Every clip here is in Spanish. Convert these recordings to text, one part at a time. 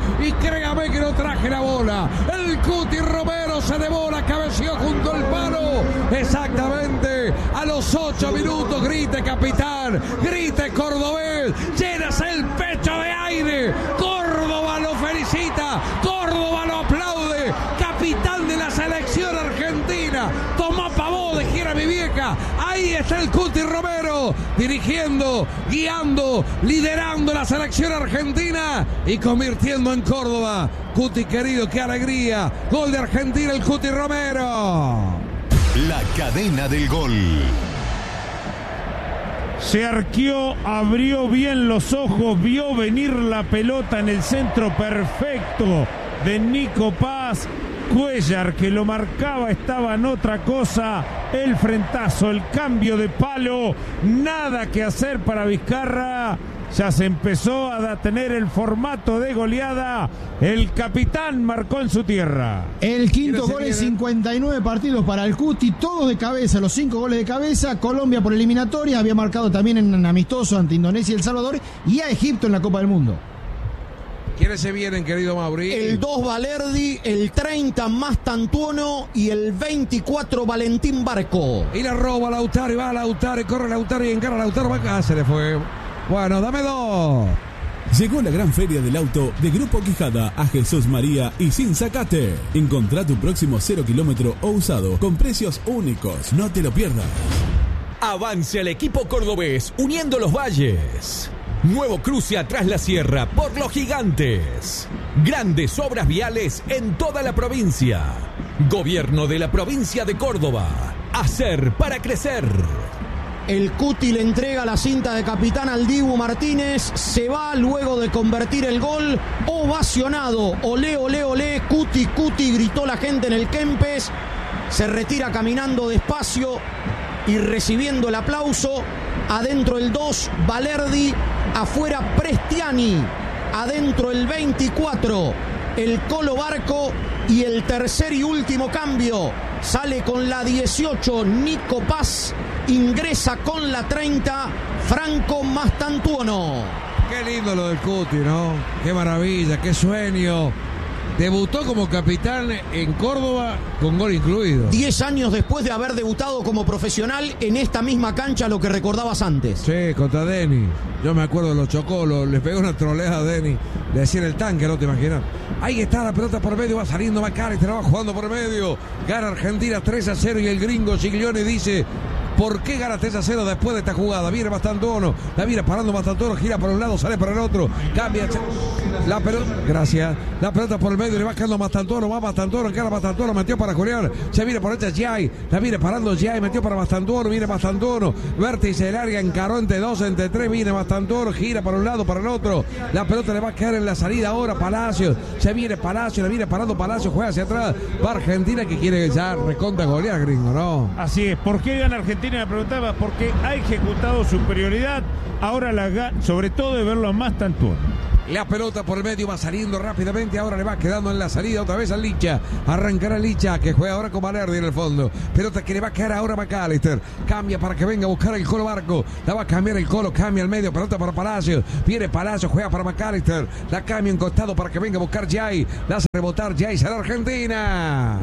y créame que no traje la bola. El Cuti Romero se devora, cabeció junto al palo. Exactamente a los 8 minutos. Grite capitán, grite cordobés, llenas el pecho de aire. Córdoba lo felicita, Córdoba lo aplaude. Capitán de la selección argentina. Tomá pavó de gira mi vieja. Ahí está el Cuti Romero, dirigiendo, guiando, liderando la selección argentina y convirtiendo en Córdoba. Cuti querido, qué alegría. Gol de Argentina, el Cuti Romero. La cadena del gol. Se arqueó, abrió bien los ojos, vio venir la pelota en el centro perfecto de Nico Paz. Cuellar, que lo marcaba, estaba en otra cosa. El frentazo, el cambio de palo, nada que hacer para Vizcarra. Ya se empezó a tener el formato de goleada. El capitán marcó en su tierra. El quinto gol en 59 partidos para el Cuti, todos de cabeza, los 5 goles de cabeza. Colombia por eliminatoria, había marcado también en amistoso ante Indonesia y El Salvador, y a Egipto en la Copa del Mundo. ¿Quiénes se vienen, querido Mauri? El 2 Valerdi, el 30 Mastantuono y el 24 Valentín Barco. Y la roba Lautaro, y va Lautaro, y corre Lautaro y encara Lautaro. Acá se le fue. Bueno, dame 2. Llegó la gran feria del auto de Grupo Quijada a Jesús María y sin sacate. Encontrá tu próximo 0 kilómetro o usado con precios únicos. No te lo pierdas. Avance al equipo cordobés uniendo los valles. Nuevo cruce atrás la sierra por Los Gigantes. Grandes obras viales en toda la provincia. Gobierno de la provincia de Córdoba. Hacer para crecer. El Cuti le entrega la cinta de capitán al Dibu Martínez. Se va luego de convertir el gol. Ovacionado. Olé, olé, olé. Cuti, Cuti, gritó la gente en el Kempes. Se retira caminando despacio y recibiendo el aplauso. Adentro el 2, Valerdi. Afuera Prestiani. Adentro el 24, el Colo Barco. Y el tercer y último cambio. Sale con la 18, Nico Paz. Ingresa con la 30, Franco Mastantuono. Qué lindo lo del Cuti, ¿no? Qué maravilla, qué sueño. Debutó como capitán en Córdoba con gol incluido. 10 años después de haber debutado como profesional en esta misma cancha, lo que recordabas antes. Sí, contra Denny. Yo me acuerdo, lo chocó, le pegó una troleada a Denny. Le decía en el tanque, no te imaginas. Ahí está la pelota por medio, va saliendo McAllister, va jugando por medio. Gana Argentina 3-0 y el gringo Giglione dice: ¿por qué gana 3-0 después de esta jugada? Viene Mastantuono, la viene parando Mastantuono, gira por un lado, sale por el otro, cambia la pelota, gracias, la pelota por el medio, le va quedando Mastantuono, va Mastantuono, encara Mastantuono, metió para Julián, se viene por esta Giai, la viene parando Giai, metió para Mastantuono, viene Mastantuono, vértice del área, encaró entre 2, entre 3, viene Mastantuono, gira para un lado, para el otro, la pelota le va a quedar en la salida ahora, Palacios, se viene Palacios, la viene parando Palacios, juega hacia atrás, va Argentina que quiere ya recontra golear, gringo, ¿no? Así es, ¿por qué gana Argentina? Me preguntaba, porque ha ejecutado superioridad, ahora sobre todo de verlo a Mastantuono. La pelota por el medio va saliendo rápidamente, ahora le va quedando en la salida otra vez a Licha, arrancará Licha que juega ahora con Valerdi en el fondo, pelota que le va a quedar ahora a McAllister, cambia para que venga a buscar el Colo Barco, la va a cambiar el Colo, cambia al medio, pelota para Palacios, viene Palacios, juega para McAllister, la cambia en costado para que venga a buscar Giai, la hace rebotar Giai a la Argentina.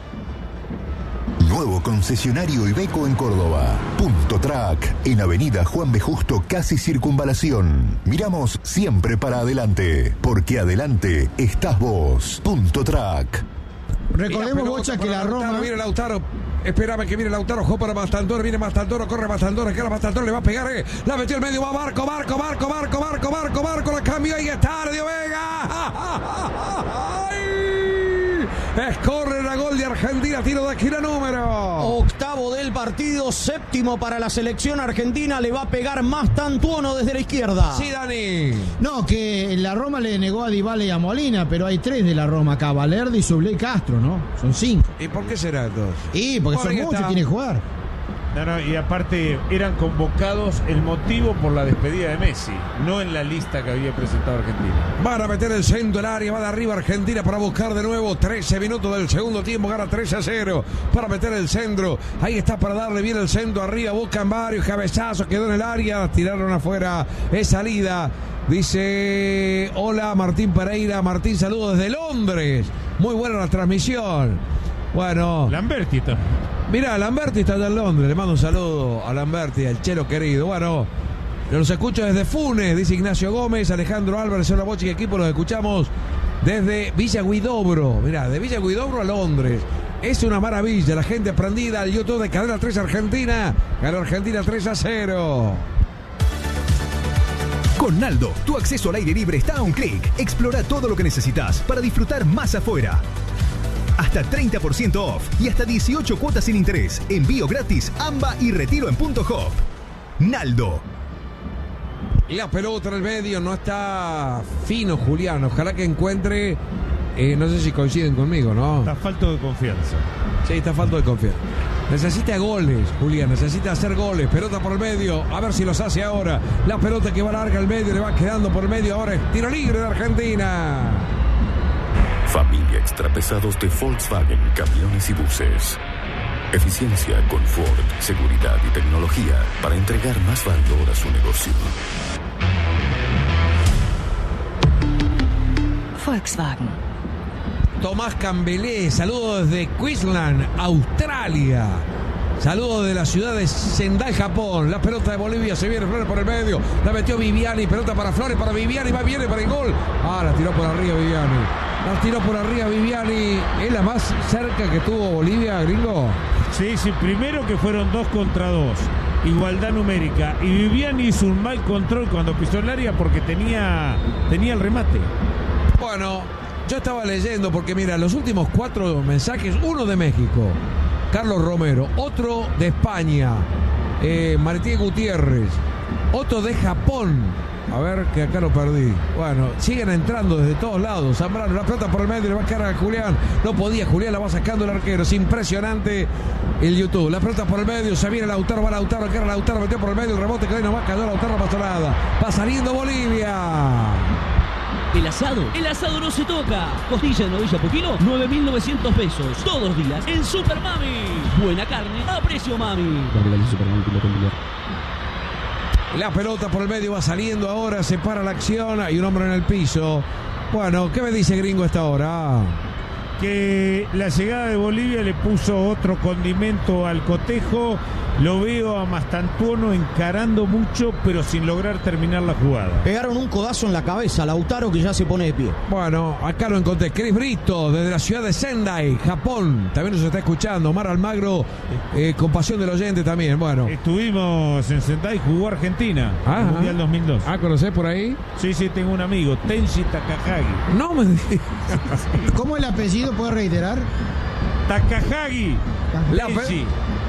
Nuevo concesionario Iveco en Córdoba. Punto Track, en Avenida Juan B. Justo, casi Circunvalación. Miramos siempre para adelante, porque adelante estás vos. Punto Track. Recordemos, Bocha, que la Roma... Viene Lautaro. Espérame que viene Lautaro, juega para Mastantuono, viene Mastantuono, corre Mastantuono, que ahora Mastantuono le va a pegar, la metió al medio, va Barco, la cambió, ahí está, Dio Vega. Escorre la gol de Argentina, tiro de esquina número. Octavo del partido, séptimo para la selección argentina, le va a pegar Mastantuono desde la izquierda. Sí, Dani. No, que la Roma le negó a Dybala y a Molina, pero hay 3 de la Roma acá, Valerdi, Soulé y Castro, ¿no? Son 5. ¿Y por qué será entonces? Y porque son muchos, tiene que jugar. No, y aparte eran convocados el motivo por la despedida de Messi, no en la lista que había presentado Argentina. Van a meter el centro del área, va de arriba Argentina para buscar de nuevo. 13 minutos del segundo tiempo, gana 3-0 para meter el centro. Ahí está para darle bien el centro arriba, buscan varios cabezazos, quedó en el área, tiraron afuera, es salida. Dice, hola Martín Pereira, Martín, saludos desde Londres. Muy buena la transmisión. Bueno. Lamberti está. Mirá, Lamberti está allá en Londres. Le mando un saludo a Lamberti, al chelo querido. Bueno, los escucho desde Funes, dice Ignacio Gómez, Alejandro Álvarez, Hola Bochi y equipo. Los escuchamos desde Villa Guidobro. Mirá, de Villa Guidobro a Londres. Es una maravilla. La gente prendida al YouTube de Cadena 3 Argentina. Ganó Argentina 3-0. Con Naldo, tu acceso al aire libre está a un clic. Explora todo lo que necesitas para disfrutar más afuera. Hasta 30% off y hasta 18 cuotas sin interés. Envío gratis, AMBA y retiro en Punto Hop. Naldo. La pelota en el medio, no está fino Julián. Ojalá que encuentre, no sé si coinciden conmigo, ¿no? Está falto de confianza. Sí, está falto de confianza. Necesita goles, Julián, necesita hacer goles. Pelota por el medio, a ver si los hace ahora. La pelota que va larga al medio, le va quedando por el medio. Ahora es tiro libre de Argentina. Familia extrapesados de Volkswagen, camiones y buses. Eficiencia, confort, seguridad y tecnología para entregar más valor a su negocio. Volkswagen. Tomás Cambelé, saludos desde Queensland, Australia. Saludos de la ciudad de Sendai, Japón. La pelota de Bolivia, se viene Flores por el medio. La metió Viviani, pelota para Flores, para Viviani, va, viene para el gol. La tiró por arriba Viviani. La tiró por arriba Viviani. ¿Es la más cerca que tuvo Bolivia, gringo? Sí, primero que fueron 2 contra 2. Igualdad numérica. Y Viviani hizo un mal control cuando pisó el área porque tenía el remate. Bueno, yo estaba leyendo porque mira, los últimos 4 mensajes, uno de México, Carlos Romero, otro de España, Martín Gutiérrez, otro de Japón. A ver, que acá lo perdí. Bueno, siguen entrando desde todos lados. Zambrano, la pelota por el medio, le va a caer a Julián. No podía, Julián la va sacando el arquero. Es impresionante el YouTube. La pelota por el medio, se viene Lautaro, va Lautaro, que era Lautaro, metió por el medio, el rebote que no va, cayó Lautaro, no pasó nada. Va saliendo Bolivia. El asado no se toca. Costilla de novilla por kilo, 9.900 pesos. Todos los días en Super Mami. Buena carne a precio Mami. La pelota por el medio va saliendo ahora, se para la acción, hay un hombre en el piso. Bueno, ¿qué me dice gringo a esta hora? Que la llegada de Bolivia le puso otro condimento al cotejo. Lo veo a Mastantuono encarando mucho, pero sin lograr terminar la jugada. Pegaron un codazo en la cabeza, Lautaro, que ya se pone de pie. Bueno, acá lo encontré. Chris Brito, desde la ciudad de Sendai, Japón. También nos está escuchando. Omar Almagro, con pasión del oyente también. Bueno. Estuvimos en Sendai, jugó Argentina. En el Mundial 2002. ¿Conocés por ahí? Sí, tengo un amigo, Tenshi Takahagi. No me digas. ¿Cómo el apellido? ¿Puede reiterar? Takahagi. Takahagi.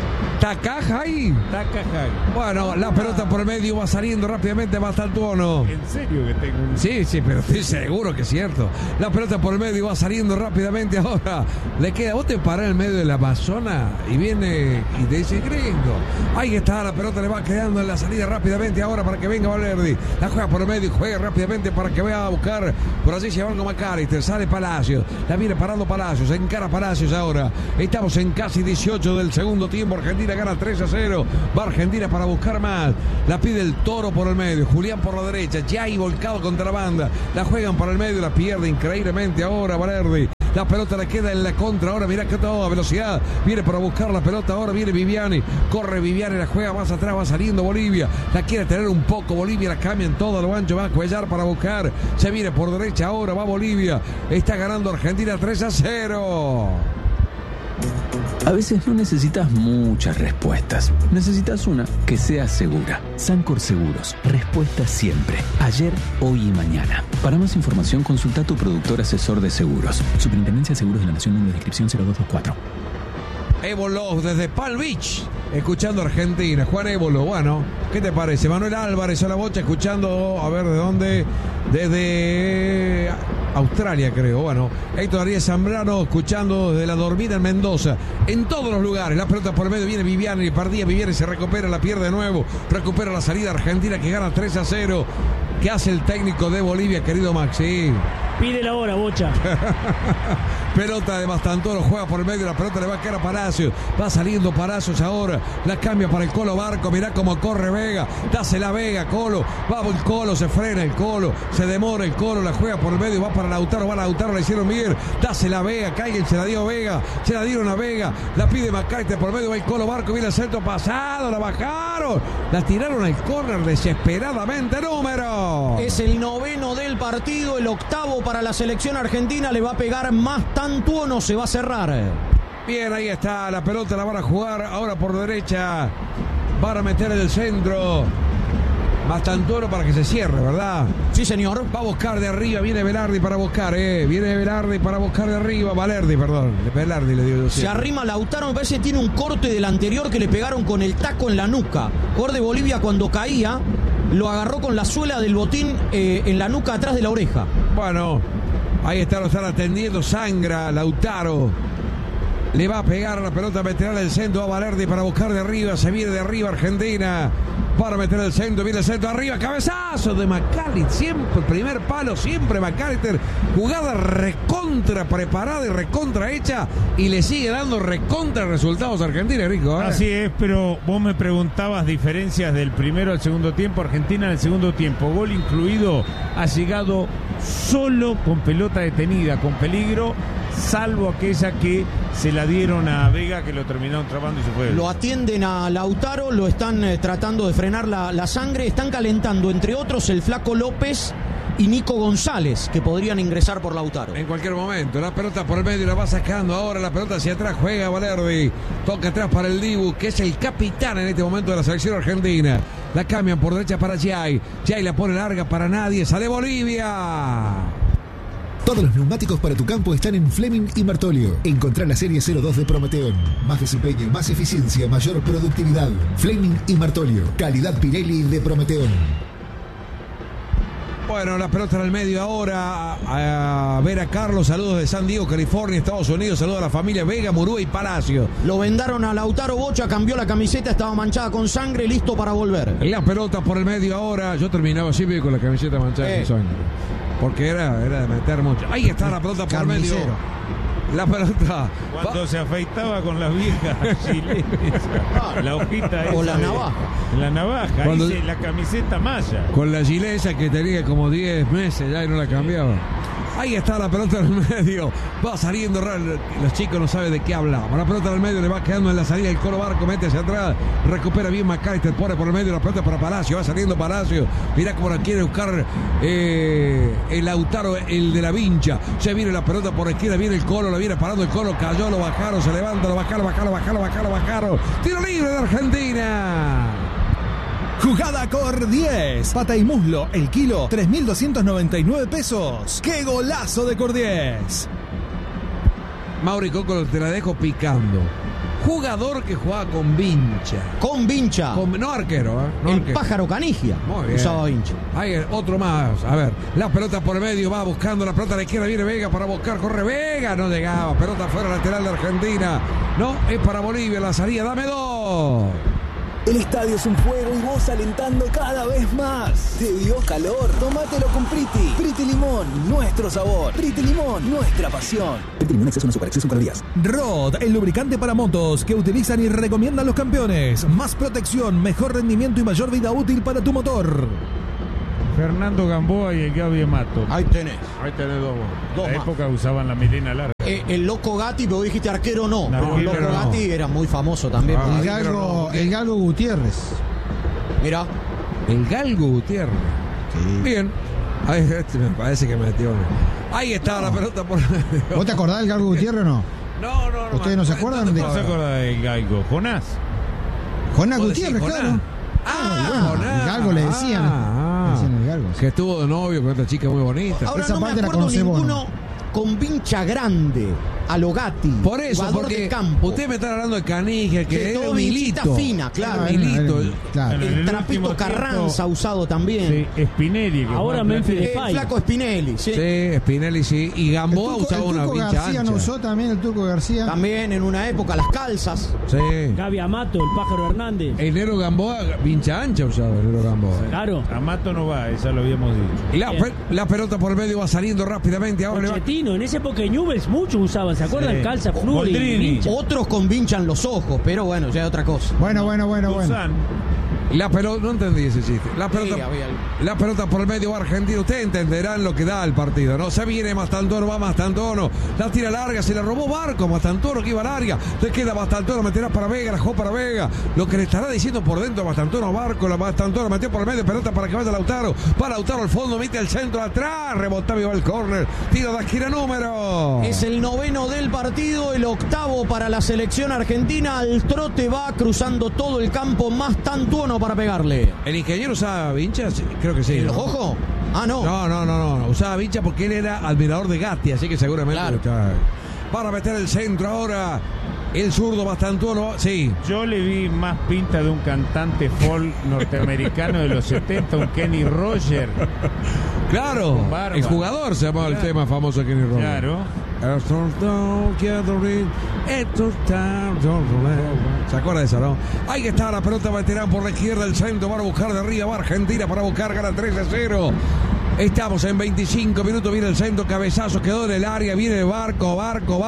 Bueno, la pelota por el medio va saliendo rápidamente Mastantuono. ¿En serio que tengo un... Sí, pero estoy seguro que es cierto. La pelota por el medio va saliendo rápidamente ahora. Le queda, vos te parás en el medio del Amazonas y viene y te dice gringo. Ahí está, la pelota le va quedando en la salida rápidamente ahora para que venga Valerdi. La juega por el medio y juega rápidamente para que vaya a buscar por allí llevar con McAllister. Sale Palacios, la viene parando Palacios, encara Palacios ahora. Estamos en casi 18 del segundo tiempo. Argentina gana 3-0. Va Argentina para buscar más. La pide el Toro por el medio. Julián por la derecha. Ya hay volcado contra la banda. La juegan para el medio. La pierde increíblemente ahora Valerdi. La pelota le queda en la contra. Ahora mirá que toda velocidad. Viene para buscar la pelota. Ahora viene Viviani. Corre Viviani. La juega más atrás. Va saliendo Bolivia. La quiere tener un poco. Bolivia la cambia en todo lo ancho. Va a Cuellar para buscar. Se viene por derecha. Ahora va Bolivia. Está ganando Argentina 3-0. A veces no necesitas muchas respuestas. Necesitas una que sea segura. Sancor Seguros. Respuesta siempre. Ayer, hoy y mañana. Para más información, consulta a tu productor asesor de seguros. Superintendencia de Seguros de la Nación, número de inscripción 0224. Évolo desde Palm Beach, escuchando Argentina. Juan Évolo, bueno, ¿qué te parece? Manuel Álvarez, a la bocha, escuchando, a ver de dónde, desde Australia, creo. Bueno, Héctor Arias Zambrano escuchando desde la dormida en Mendoza. En todos los lugares, la pelota por el medio, viene Viviani, Pardía, Viviani se recupera, la pierde de nuevo, recupera la salida argentina que gana 3-0. ¿Qué hace el técnico de Bolivia, querido Maxi? Pide la hora, Bocha. Pelota de Bastantoro, juega por el medio, la pelota le va a quedar a Palacios. Va saliendo Palacios ahora, la cambia para el Colo Barco, mirá cómo corre Vega, dásela Vega, Colo, va el Colo, se frena el Colo, se demora el Colo, la juega por el medio, va para Lautaro, la hicieron bien, dásela Vega, Caiguen, se la dio Vega, se la dieron a Vega, la pide Macaite por el medio, va el Colo Barco, viene el centro pasado, la bajaron, la tiraron al córner desesperadamente, número. Es el 9º del partido, el 8º para la selección argentina, le va a pegar más tanto o no se va a cerrar. Bien, ahí está, la pelota la van a jugar ahora por derecha, van a meter en el centro, Bastantoro para que se cierre, ¿verdad? Sí, señor. Va a buscar de arriba, viene Velardi para buscar, viene Velardi para buscar de arriba, Velardi le digo yo. Se arrima Lautaro, me parece que tiene un corte del anterior que le pegaron con el taco en la nuca. Jugador de Bolivia cuando caía, lo agarró con la suela del botín en la nuca atrás de la oreja. Bueno, ahí está, lo están atendiendo, sangra Lautaro. Le va a pegar la pelota, meterá el centro a Valerdi para buscar de arriba, se viene de arriba Argentina. Para meter el centro, viene el centro arriba, cabezazo de McAllister, siempre primer palo, siempre McAllister, jugada recontra preparada y recontra hecha y le sigue dando recontra resultados a Argentina, Rico. Así es, pero vos me preguntabas diferencias del primero al segundo tiempo. Argentina en el segundo tiempo, gol incluido, ha llegado solo con pelota detenida, con peligro, salvo aquella que se la dieron a Vega, que lo terminaron trabando y se fue. Lo atienden a Lautaro, lo están tratando de frenar la sangre, están calentando entre otros el Flaco López y Nico González, que podrían ingresar por Lautaro. En cualquier momento, la pelota por el medio, la va sacando ahora, la pelota hacia atrás, juega Valerdi, toca atrás para el Dibu, que es el capitán en este momento de la selección argentina. La cambian por derecha para Giai, Giai la pone larga para nadie, sale Bolivia. Todos los neumáticos para tu campo están en Fleming y Martolio. Encontrá la serie 02 de Prometeon. Más desempeño, más eficiencia, mayor productividad. Fleming y Martolio. Calidad Pirelli de Prometeon. Bueno, la pelota en el medio ahora a ver a Carlos, saludos de San Diego, California, Estados Unidos, saludos a la familia Vega, Murúa y Palacio. Lo vendaron a Lautaro, Bocha, cambió la camiseta, estaba manchada con sangre, listo para volver. La pelota por el medio ahora, yo terminaba siempre con la camiseta manchada con sangre. Porque era de meter mucho. Ahí está la pelota por medio. La pelota. Cuando se afeitaba con las viejas chilenas. La hojita esa. O la navaja. La navaja. Cuando, ahí la camiseta malla. Con la gilesa que tenía como 10 meses ya y no la cambiaba. Ahí está la pelota en el medio. Va saliendo. Los chicos no saben de qué hablamos. La pelota en el medio le va quedando en la salida. El Colo Barco mete hacia atrás. Recupera bien McAllister. Pone por el medio la pelota para Palacio. Va saliendo Palacio. Mirá cómo la quiere buscar el Lautaro, el de la Vincha. Se viene la pelota por la izquierda. Viene el Colo. La viene parando el Colo. Cayó, lo bajaron. Se levanta, lo bajaron. Tiro libre de Argentina. Jugada Cor 10. Pata y muslo, el kilo, 3.299 pesos. ¡Qué golazo de Cor 10! Mauri Coco, te la dejo picando. Jugador que jugaba con Vincha. Con Vincha. No arquero, no el arquero. Pájaro Canigia. Muy bien. Usaba Vincha. Hay otro más. A ver, la pelota por el medio, va buscando la pelota a la izquierda, viene Vega para buscar, corre Vega, no llegaba. Pelota fuera lateral de Argentina. No, es para Bolivia, la salida, dame dos. El estadio es un fuego y vos alentando cada vez más. ¿Te dio calor? Tómatelo con Priti. Priti Limón, nuestro sabor. Priti Limón, nuestra pasión. Priti Limón exceso en azúcar, exceso en calorías. Rod, el lubricante para motos que utilizan y recomiendan los campeones. Más protección, mejor rendimiento y mayor vida útil para tu motor. Fernando Gamboa y el Gaby Amato. Ahí tenés dos. En la época usaban la melena larga. El Loco Gatti, pero dijiste arquero no. No, el Loco Gatti era muy famoso también. El Galgo Gutiérrez. Mirá. El Galgo Gutiérrez. Sí. Bien. Ahí, me parece que metió. Ahí está la pelota por. ¿Vos te acordás del Galgo Gutiérrez o no? No. ¿Ustedes no se acuerdan? ¿No se acuerdan del Galgo? Jonás Gutiérrez, claro. Bueno, el Galgo le decían. El Galgo. Que estuvo de novio con otra chica muy bonita. Ahora no me acuerdo ninguno con Vincha grande. a lo Gatti. Por eso, jugador porque de campo. usted me está hablando de Canija, que era todo un vinchita hilito. fina, claro. Hilito. Claro. El trapito Carranza usado también. Sí, Spinelli. Ahora Memphis El Depay. flaco Spinelli, sí. Sí, Spinelli, sí. Y Gamboa El usaba una Tuco vincha García ancha. no usó también, el Tuco García. También en una época las calzas. Sí. Gaby Amato, el Pájaro Hernández. El Nero Gamboa, vincha ancha usaba el Nero Gamboa. Claro. Amato no va, ya lo habíamos dicho. Y la pelota por el medio va saliendo rápidamente. Ahora le va. Pochettino, en esa época Newell's muchos usaban, ¿se acuerdan? Sí. Calza, Fluri, Boldrini. vincha. Otros convinchan los ojos, pero bueno, ya es otra cosa. Bueno. Busan. La pelota, no entendí ese chiste. La Sí, pelota, había algo. la pelota por el medio va Argentina. Ustedes entenderán lo que da el partido, ¿no? Se viene Mastantuono, va Mastantuono. La tira larga, se la robó Barco. Mastantuono que iba larga. Le queda Mastantuono, meterá para Vega, la jugó para Vega. Lo que le estará diciendo por dentro Mastantuono Barco. La Mastantuono metió por el medio, pelota para que vaya Lautaro. Para Lautaro al fondo, mete al centro atrás. Rebotaba y va el córner. Tiro de esquina número. Es el 9º del partido, el 8º para la selección argentina. Al trote va cruzando todo el campo, Mastantuono para pegarle. ¿El ingeniero usaba vinchas? Creo que sí. ¿El ¿no? ojo? Ah, no. No. Usaba vincha porque él era admirador de Gatti, así que seguramente. Claro. Está. Para meter el centro ahora. El zurdo Mastantuono. Sí. Yo le vi más pinta de un cantante folk norteamericano de los 70, un Kenny Roger. Claro. Con barba. El jugador se llamaba el tema famoso de Kenny Rogers. Claro. ¿Se acuerda de eso, no? Ahí está la pelota, va a tirar por la izquierda el centro, va a buscar de arriba, va Argentina para buscar, gana 3-0. Estamos en 25 minutos, viene el centro, cabezazo, quedó en el área, viene Barco,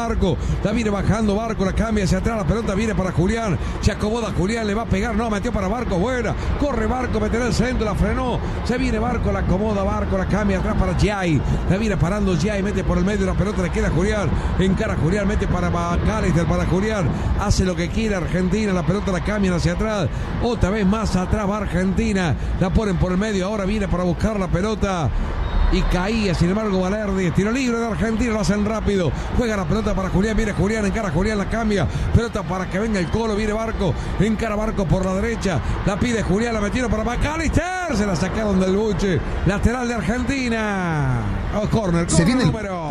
la viene bajando Barco, la cambia hacia atrás, la pelota viene para Julián, se acomoda Julián, le va a pegar, no, metió para Barco, buena, corre Barco, meterá el centro, la frenó, se viene Barco, la acomoda Barco, la cambia atrás para Giai, la viene parando Giai, mete por el medio, la pelota le queda a Julián, encara a Julián, mete para McAllister, para Julián, hace lo que quiere Argentina, la pelota la cambian hacia atrás, otra vez más atrás va Argentina, la ponen por el medio, ahora viene para buscar la pelota. Y caía, sin embargo, Valerdi. Tiro libre de Argentina, lo hacen rápido. Juega la pelota para Julián, viene Julián, encara Julián, la cambia. Pelota para que venga el Colo, viene Barco. Encara Barco por la derecha. La pide Julián, la metieron para McAllister. Se la sacaron del buche. Lateral de Argentina. Corner, Se viene el número.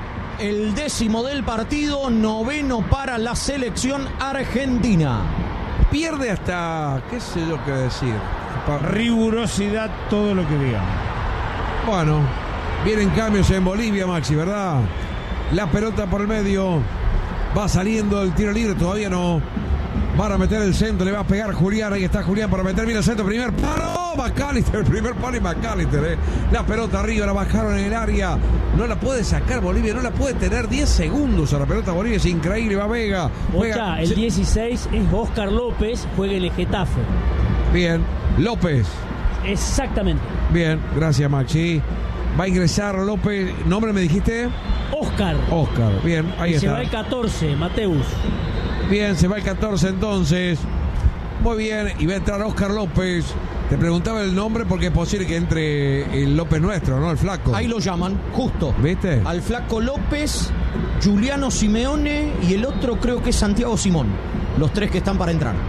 El 10º del partido, 9º para la selección argentina. Pierde hasta, qué sé yo qué decir. Rigurosidad, todo lo que digamos. Bueno, vienen cambios en Bolivia, Maxi, ¿verdad? La pelota por el medio. Va saliendo el tiro libre, todavía no. Van a meter el centro, le va a pegar Julián. Ahí está Julián para meter bien el centro. Primer palo, McAllister, primer palo y McAllister. La pelota arriba, la bajaron en el área. No la puede sacar Bolivia, no la puede tener 10 segundos a la pelota Bolivia. Es increíble, va Vega. Bocha, el 16 es Oscar López, juega en el Getafe. Bien, López. Exactamente. Bien, gracias Maxi. Va a ingresar López. ¿Nombre me dijiste? Oscar. Bien, ahí y está. se va el 14, Mateus. Bien, se va el 14 entonces. Muy bien, y va a entrar Oscar López. Te preguntaba el nombre porque es posible que entre el López nuestro, ¿no? El flaco. Ahí lo llaman, justo. ¿Viste? Al flaco López, Juliano Simeone y el otro creo que es Santiago Simón. Los tres que están para entrar.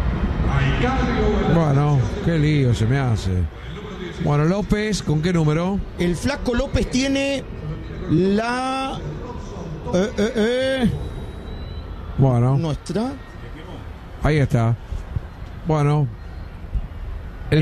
Bueno, qué lío se me hace. Bueno, López, ¿con qué número? El flaco López tiene la... Bueno, nuestra... ahí está. Bueno. El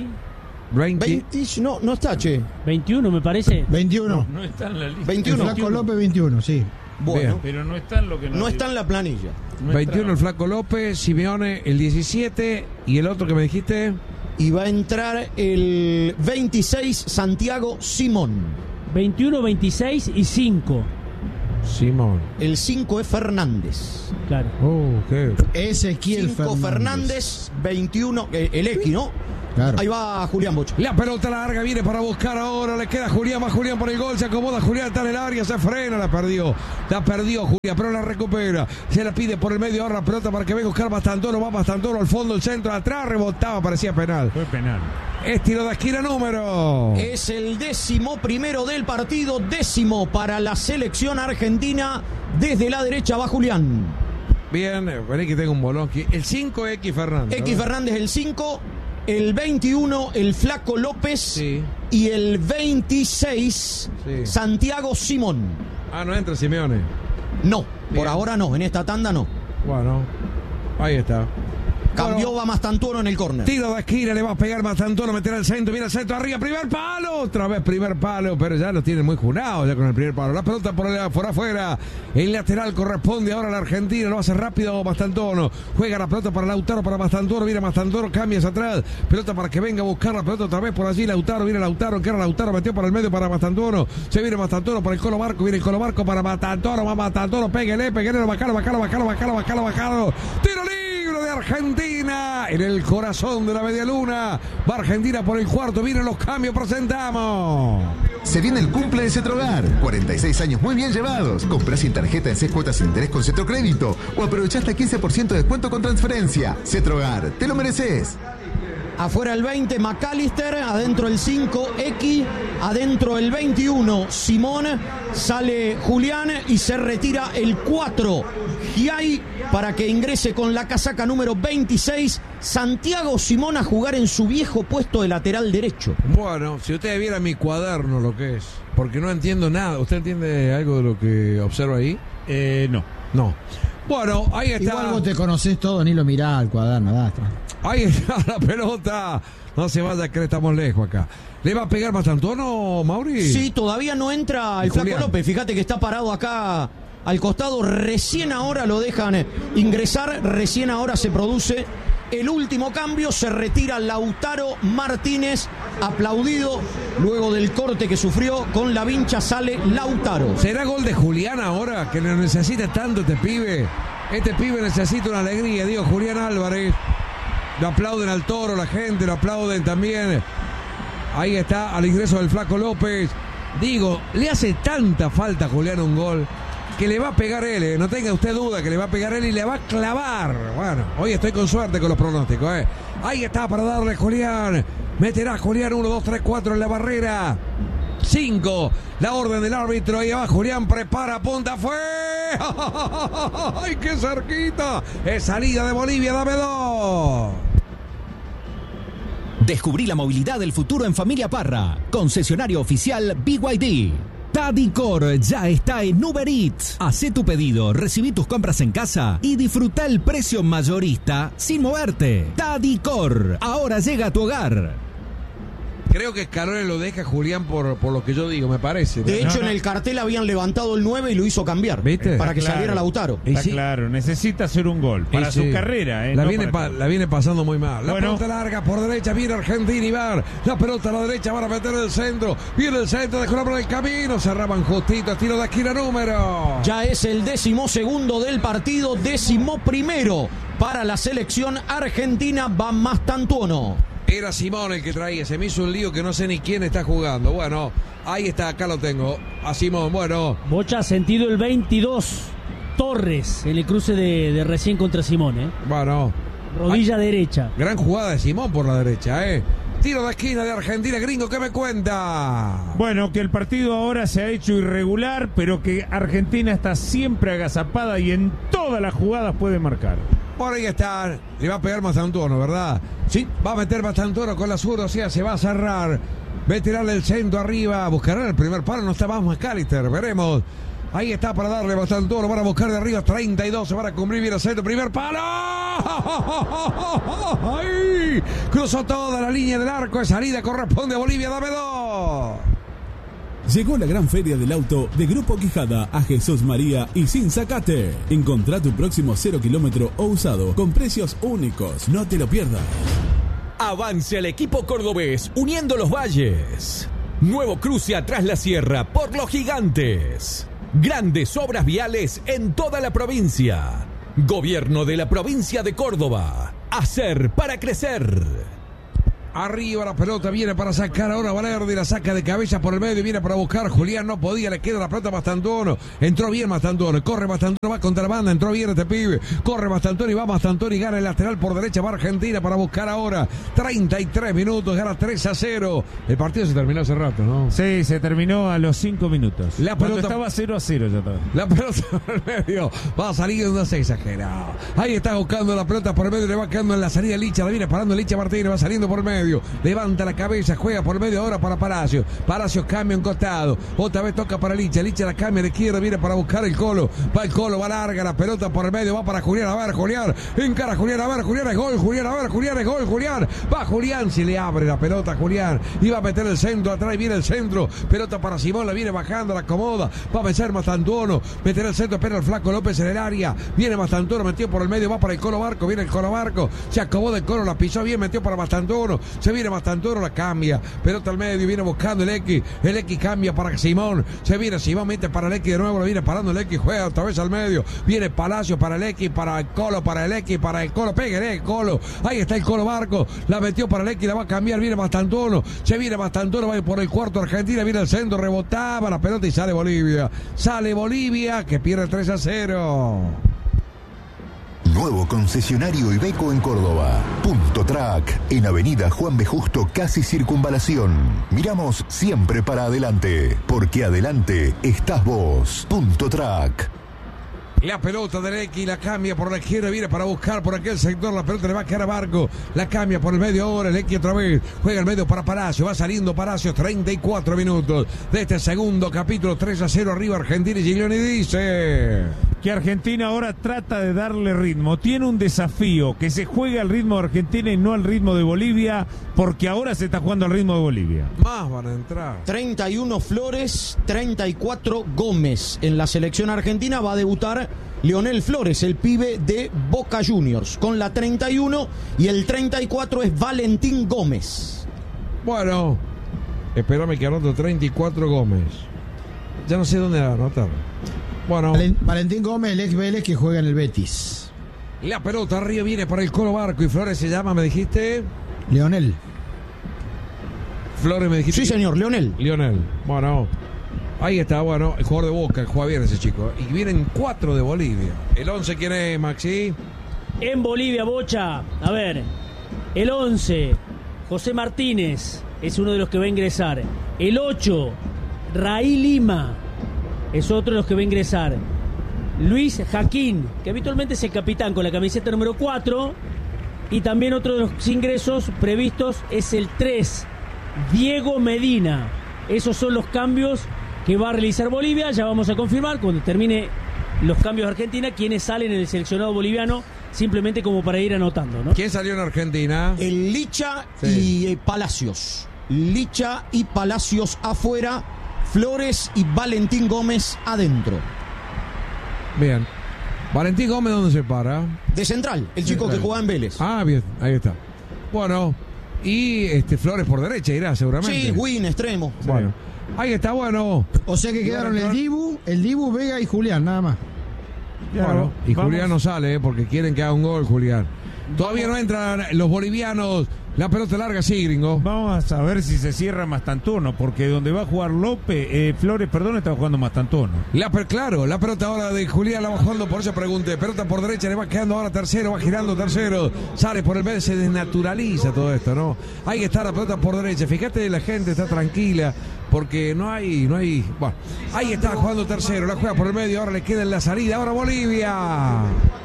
20. No está, che. 21 me parece. 21. No está en la lista. 21. El flaco López 21, sí. Bueno, Bien. Pero no está en lo que no está en la planilla. No 21 está. el flaco López, Simeone el 17 y el otro que me dijiste. Y va a entrar el 26, Santiago Simón. 21, 26 y 5. Simón. El 5 es Fernández. Claro. ¿Qué? Ezequiel 5 Fernández, 21, el X, ¿no? Claro. Ahí va Julián Bocha. La pelota larga viene para buscar ahora, le queda Julián, va Julián por el gol, se acomoda Julián, está en el área, se frena, la perdió Julián, pero la recupera, se la pide por el medio, ahora la pelota para que venga a buscar Mastantuono, va Mastantuono al fondo, el centro, atrás, rebotaba, parecía penal. Fue penal. Es tiro de esquina número. Es el 11º del partido, 10º para la selección argentina. Desde la derecha va Julián. Bien, vení que tengo un bolón aquí. El 5 X Fernández. X Fernández el 5, el 21 el flaco López, Sí. y el 26 Sí. Santiago Simón. Ah, no entra Simeone. No, Bien. por ahora no, en esta tanda no. Bueno, ahí está. Cambió, va Mastantuono en el córner. Tiro de esquina, le va a pegar Mastantuono, meter al centro, viene el centro arriba, primer palo, otra vez primer palo, pero ya lo tienen muy junados ya con el primer palo. La pelota por afuera, el lateral corresponde ahora a la Argentina, lo hace rápido Mastantuono, juega la pelota para Lautaro, para Mastantuono, viene Mastantuono, cambia hacia atrás, pelota para que venga a buscar la pelota otra vez por allí, Lautaro, viene Lautaro, que era Lautaro, metió para el medio para Mastantuono, se viene Mastantuono por el Colo Barco, viene el Colo Barco para Mastantuono, va Mastantuono, pégale, bacalo, tiro libre de Argentina, en el corazón de la media luna, va Argentina por el cuarto, vienen los cambios, presentamos. Se viene el cumple de Cetrogar. 46 años muy bien llevados. Comprás sin tarjeta en 6 cuotas sin interés con Cetrocrédito o aprovechaste 15% de descuento con transferencia. Cetrogar, te lo mereces. Afuera el 20, McAllister, adentro el 5, X, adentro el 21, Simón, sale Julián y se retira el 4, Giai, para que ingrese con la casaca número 26, Santiago Simón a jugar en su viejo puesto de lateral derecho. Bueno, si ustedes vieran mi cuaderno lo que es, porque no entiendo nada. ¿Usted entiende algo de lo que observa ahí? No. Bueno, ahí está. Igual vos te conocés todo, ni lo mirás al cuaderno, basta. Ahí está la pelota. No se vaya, que estamos lejos acá. ¿Le va a pegar Mastantuono, Mauri? Sí, todavía no entra el Flaco López. Fíjate que está parado acá al costado. Recién ahora lo dejan ingresar. Recién ahora se produce el último cambio. Se retira Lautaro Martínez. Aplaudido luego del corte que sufrió con la vincha. Sale Lautaro. ¿Será gol de Julián ahora? Que lo necesita tanto este pibe. Este pibe necesita una alegría. Digo, Julián Álvarez. Lo aplauden al Toro, la gente lo aplauden también. Ahí está, al ingreso del Flaco López. Digo, le hace tanta falta a Julián un gol que le va a pegar él, no tenga usted duda que le va a pegar él y le va a clavar. Bueno, hoy estoy con suerte con los pronósticos, Ahí está para darle Julián. Meterá Julián 1, 2, 3, 4 en la barrera. 5, la orden del árbitro. Ahí va Julián, prepara, punta, fue. ¡Ay, qué cerquita! Es salida de Bolivia, dame 2. Descubrí la movilidad del futuro en Familia Parra. Concesionario oficial BYD. Tadicor ya está en Uber Eats. Hacé tu pedido, recibí tus compras en casa y disfruta el precio mayorista sin moverte. Tadicor, ahora llega a tu hogar. Creo que Scaloni lo deja Julián por lo que yo digo, me parece. De hecho, en el cartel habían levantado el 9 y lo hizo cambiar. ¿Viste? Para que saliera Lautaro. Está claro, necesita hacer un gol para su carrera. La viene pasando muy mal. La pelota larga por derecha, viene Argentina y va. La pelota a la derecha, van a meter el centro. Viene el centro, dejó la bola en el camino. Cerraban justito, estilo de esquina número. Ya es el 12º del partido, 11º para la selección argentina. Va Mastantuono. Era Simón el que traía, se me hizo un lío que no sé ni quién está jugando. Bueno, ahí está, acá lo tengo. A Simón, bueno. Bocha, sentido el 22. Torres, en el cruce de recién contra Simón, Bueno. Rodilla derecha. Gran jugada de Simón por la derecha, Tiro de esquina de Argentina, gringo, ¿qué me cuenta? Bueno, que el partido ahora se ha hecho irregular, pero que Argentina está siempre agazapada y en todas las jugadas puede marcar. Por ahí está, le va a pegar Mastantuono, ¿verdad? Sí, va a meter Mastantuono con la zurda, o sea, se va a cerrar. Va a tirarle el centro arriba, buscará el primer palo, no está más McAllister, veremos. Ahí está para darle Mastantuono, van a buscar de arriba 32, se van a cumplir bien el centro, primer palo. ¡Ay! Cruzó toda la línea del arco de salida, corresponde a Bolivia, dame 2. Llegó la gran feria del auto de Grupo Quijada a Jesús María y sin Zacate. Encontrá tu próximo 0 kilómetro o usado con precios únicos. No te lo pierdas. Avance al equipo cordobés uniendo los valles. Nuevo cruce atrás la sierra por los gigantes. Grandes obras viales en toda la provincia. Gobierno de la provincia de Córdoba. Hacer para crecer. Arriba la pelota, viene para sacar ahora Valerdi, la saca de cabeza por el medio, viene para buscar Julián, no podía, le queda la pelota a Mastantuono, entró bien Mastantuono, corre Mastantuono, va contra la banda, entró bien este pibe, corre Mastantuono y va Mastantuono y gana el lateral por derecha, va Argentina para buscar ahora, 33 minutos, gana 3-0, el partido se terminó hace rato, ¿no? Sí, se terminó a los 5 minutos, la pelota estaba 0-0 ya estaba. La pelota por el medio, va a salir, no sé, exagerado, ahí está buscando la pelota por el medio, le va quedando en la salida Licha, la viene parando Licha Martínez, va saliendo por el medio. medio, levanta la cabeza, juega por el medio ahora para Palacios. Palacios cambia un costado, otra vez toca para Licha. Licha la cambia a la izquierda, viene para buscar el Colo. Va el Colo, va larga la pelota por el medio, va para Julián. A ver, Julián, encara Julián, a ver, Julián es gol, Julián, a ver, Julián es gol, Julián. Va Julián, si le abre la pelota a Julián. Iba a meter el centro, atrás viene el centro. Pelota para Simón, la viene bajando, la acomoda. Va a vencer Mastantuono, meter el centro, espera el flaco López en el área. Viene Mastantuono, metió por el medio, va para el Colo Barco, viene el Colo Barco. Se acomoda el Colo, la pisó bien, metió para Mastantuono. Se viene Mastantuono, la cambia. Pelota al medio, viene buscando el X. El X cambia para Simón. Se viene Simón, mete para el X de nuevo, lo viene parando el X, juega otra vez al medio. Viene Palacio para el X, para el Colo, para el X, para el Colo. Pégale el Colo. Ahí está el Colo Barco. La metió para el X, la va a cambiar. Viene Mastantuono. Se viene Mastantuono, va por el cuarto Argentina. Viene el centro, rebotaba la pelota y sale Bolivia. Sale Bolivia, que pierde 3-0. Nuevo concesionario Iveco en Córdoba. Punto Track, en Avenida Juan B. Justo, casi Circunvalación. Miramos siempre para adelante, porque adelante estás vos. Punto Track. La pelota del X, la cambia por la izquierda, viene para buscar por aquel sector, la pelota le va a quedar a Barco, la cambia por el medio ahora, el X otra vez, juega el medio para Palacio, va saliendo Palacio, 34 minutos de este segundo capítulo, 3-0 arriba Argentina, y Giglioni dice que Argentina ahora trata de darle ritmo, tiene un desafío, que se juegue al ritmo de Argentina y no al ritmo de Bolivia, porque ahora se está jugando al ritmo de Bolivia. Más van a entrar. 31 Flores, 34 Gómez. En la selección argentina va a debutar Leonel Flores, el pibe de Boca Juniors, con la 31, y el 34 es Valentín Gómez. Bueno, espérame que anoto 34 Gómez. Ya no sé dónde anotar. Bueno, Valentín Gómez, el ex Vélez que juega en el Betis. La pelota arriba viene para el Colo Barco y Flores se llama, me dijiste. Leonel. Flores me dijiste. Sí, señor, Leonel. Leonel. Bueno, ahí está, bueno, el jugador de Boca, juega bien ese chico. Y vienen 4 de Bolivia. ¿El 11 quién es, Maxi? En Bolivia, Bocha, a ver, el 11, José Martínez, es uno de los que va a ingresar. El 8, Raí Lima, es otro de los que va a ingresar. Luis Jaquín, que habitualmente es el capitán con la camiseta número 4. Y también otro de los ingresos previstos es el 3, Diego Medina. Esos son los cambios que va a realizar Bolivia. Ya vamos a confirmar cuando termine los cambios de Argentina quienes salen en el seleccionado boliviano, simplemente como para ir anotando, ¿no? ¿Quién salió en Argentina? El Licha y Palacios. Licha y Palacios afuera, Flores y Valentín Gómez adentro. Bien. Valentín Gómez, ¿dónde se para? De central, el chico que jugaba en Vélez. Ah, bien, ahí está. Bueno, y Flores por derecha irá seguramente. Sí, Win, extremo. Bueno, ahí está, bueno. O sea que quedaron el Dibu, Vega y Julián, nada más. Bueno, y Julián no sale, porque quieren que haga un gol, Julián. Todavía no entran los bolivianos. La pelota larga, sí, gringo. Vamos a ver si se cierra Mastantuono, porque donde va a jugar Flores, está jugando Mastantuono. Claro, la pelota ahora de Julián la va jugando, por eso pregunté. Pelota por derecha, le va quedando ahora tercero, va girando tercero. Sale por el medio, se desnaturaliza todo esto, ¿no? Ahí está la pelota por derecha. Fíjate, la gente está tranquila, porque no hay. Bueno, ahí está jugando tercero, la juega por el medio, ahora le queda en la salida. Ahora Bolivia.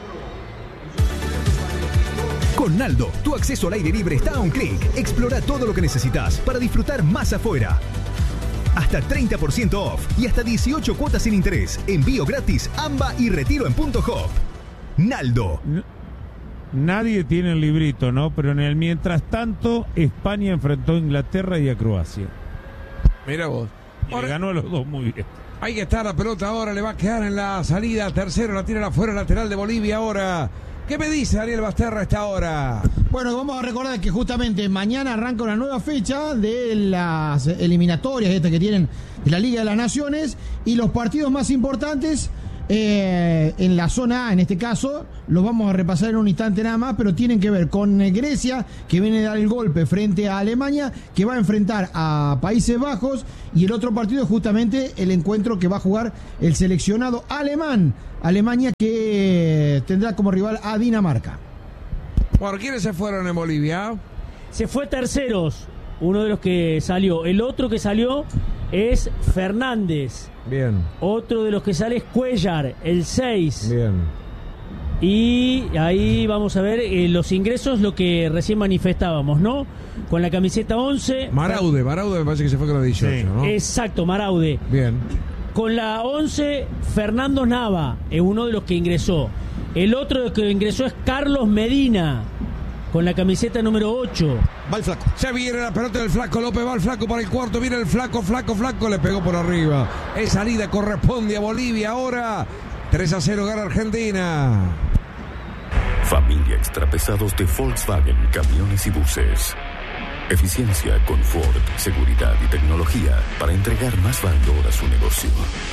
Con Naldo, tu acceso al aire libre está a un clic. Explora todo lo que necesitas para disfrutar más afuera. Hasta 30% off y hasta 18 cuotas sin interés. Envío gratis, AMBA y retiro en Punto Hop. Naldo. Nadie tiene el librito, ¿no? Pero en el mientras tanto, España enfrentó a Inglaterra y a Croacia. Mira vos. Y le ganó a los dos muy bien. Ahí está la pelota ahora, le va a quedar en la salida. Tercero, la tira afuera, lateral de Bolivia ahora. ¿Qué me dice Daniel Basterra a esta hora? Bueno, vamos a recordar que justamente mañana arranca una nueva fecha de las eliminatorias que tienen de la Liga de las Naciones, y los partidos más importantes en la zona A, en este caso, los vamos a repasar en un instante nada más, pero tienen que ver con Grecia, que viene a dar el golpe frente a Alemania, que va a enfrentar a Países Bajos, y el otro partido es justamente el encuentro que va a jugar el seleccionado alemán, Alemania, que tendrá como rival a Dinamarca. ¿Por quiénes se fueron en Bolivia? Se fue terceros, uno de los que salió. El otro que salió es Fernández. Bien. Otro de los que sale es Cuellar, el 6. Bien. Y ahí vamos a ver los ingresos, lo que recién manifestábamos, ¿no? Con la camiseta 11. Maraude me parece que se fue con la 18, sí. ¿No? Exacto, Maraude. Bien. Con la 11, Fernando Nava, es uno de los que ingresó. El otro que ingresó es Carlos Medina, con la camiseta número 8. Va el Flaco. Se viene la pelota del Flaco López, va el Flaco para el cuarto, viene el Flaco, le pegó por arriba. Es salida, corresponde a Bolivia ahora. 3-0 gana Argentina. Familia extrapesados de Volkswagen, camiones y buses. Eficiencia, confort, seguridad y tecnología para entregar más valor a su negocio.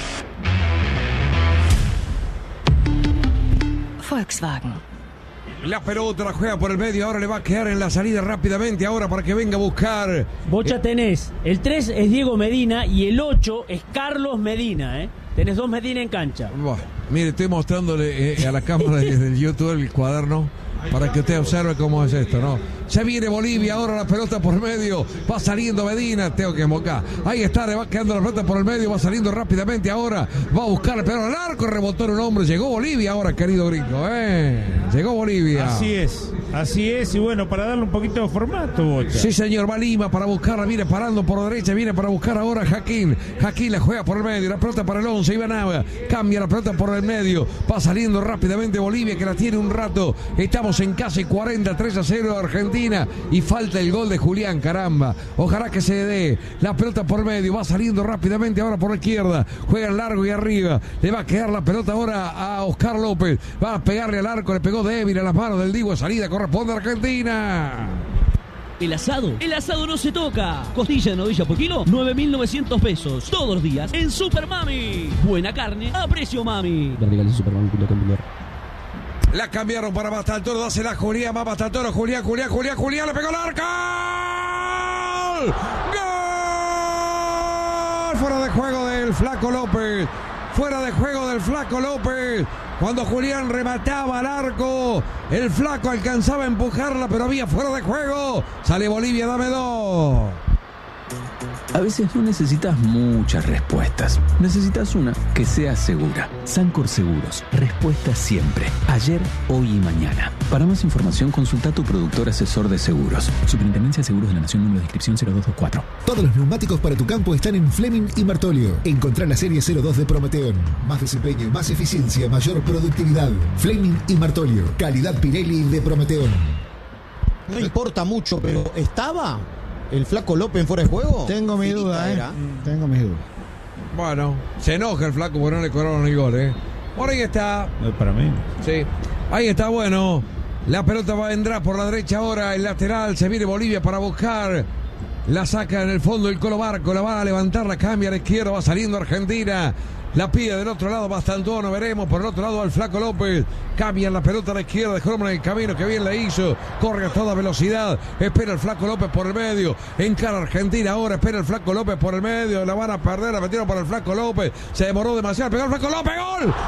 Volkswagen. La pelota la juega por el medio, ahora le va a quedar en la salida rápidamente, ahora para que venga a buscar. Bocha, tenés, el 3 es Diego Medina y el 8 es Carlos Medina, ¿eh? Tenés 2 Medina en cancha. Bueno, mire, estoy mostrándole a la cámara del YouTube el cuaderno para que usted observe cómo es esto, ¿no? Se viene Bolivia, ahora la pelota por medio, va saliendo Medina, tengo que mocar. Ahí está, le va quedando la pelota por el medio, va saliendo rápidamente ahora, va a buscar el pelota al arco, rebotó en un hombre, llegó Bolivia ahora, querido gringo, llegó Bolivia. Así es, y bueno, para darle un poquito de formato, Bocha. Sí, señor, va Lima para buscarla, viene parando por derecha, viene para buscar ahora Jaquín la juega por el medio, la pelota para el 11, Iván Nava, cambia la pelota por el medio, va saliendo rápidamente Bolivia, que la tiene un rato, estamos en casi 40, 3-0 Argentina, y falta el gol de Julián, caramba, ojalá que se dé, la pelota por medio, va saliendo rápidamente ahora por la izquierda, juega en largo y arriba, le va a quedar la pelota ahora a Oscar López, va a pegarle al arco, le pegó débil a las manos del Divo, salida, corresponde a Argentina. El asado no se toca. Costilla de novilla por kilo, 9.900 pesos. Todos los días en Super Mami. Buena carne a precio mami. La cambiaron para Bastaltoro, dásela Julián, va Bastaltoro, Julián, le pegó el arco. ¡Gol! Fuera de juego del Flaco López. Fuera de juego del Flaco López. Cuando Julián remataba al arco, el Flaco alcanzaba a empujarla, pero había fuera de juego. Sale Bolivia, dame 2. A veces no necesitas muchas respuestas. Necesitas una que sea segura. Sancor Seguros. Respuesta siempre. Ayer, hoy y mañana. Para más información, consulta a tu productor asesor de seguros. Superintendencia de Seguros de la Nación, número de inscripción 0224. Todos los neumáticos para tu campo están en Fleming y Martolio. Encontrá la serie 02 de Prometeon. Más desempeño, más eficiencia, mayor productividad. Fleming y Martolio. Calidad Pirelli de Prometeon. No importa mucho, pero ¿estaba el Flaco López en fuera de juego? Tengo mi duda, Tengo mis dudas. Bueno, se enoja el Flaco porque no le cobraron el gol, Por ahí está. No es para mí. Sí. Ahí está, bueno. La pelota vendrá por la derecha ahora, el lateral. Se viene Bolivia para buscar. La saca en el fondo el Colo Barco. La va a levantar, la cambia a la izquierda. Va saliendo Argentina. La pide del otro lado Bastaltoro, veremos por el otro lado al Flaco López. Cambian la pelota a la izquierda, dejó en el camino, que bien la hizo. Corre a toda velocidad, espera el Flaco López por el medio. Encara Argentina ahora, espera el Flaco López por el medio. La van a perder, la metieron para el Flaco López. Se demoró demasiado, pegó el Flaco López, ¡gol! ¡Gol!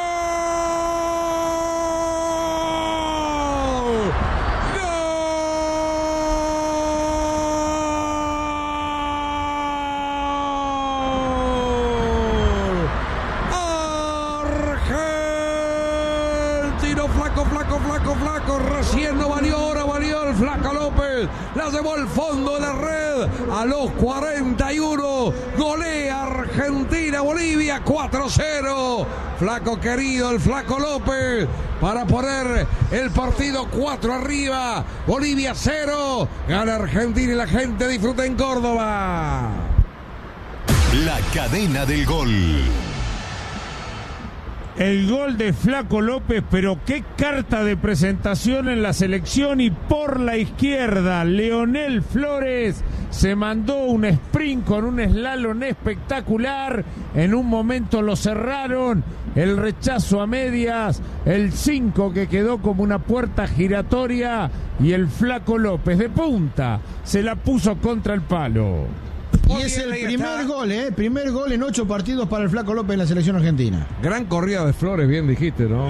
Flaco, recién no valió, ahora valió el Flaco López, la llevó al fondo de la red, a los 41, golea Argentina, Bolivia, 4-0, Flaco querido, el Flaco López, para poner el partido 4 arriba, Bolivia 0, gana Argentina y la gente disfruta en Córdoba. La cadena del gol. El gol de Flaco López, pero qué carta de presentación en la selección. Y por la izquierda, Leonel Flores se mandó un sprint con un slalom espectacular. En un momento lo cerraron, el rechazo a medias, el 5 que quedó como una puerta giratoria, y el Flaco López de punta se la puso contra el palo. Y es el primer gol en 8 partidos para el Flaco López en la selección argentina. Gran corrida de Flores, bien dijiste, ¿no?